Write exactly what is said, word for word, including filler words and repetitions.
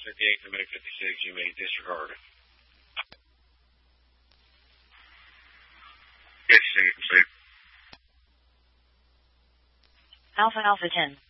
fifty-eight to May fifty-six, you may disregard it. Yes, you can see. Alpha Alpha ten.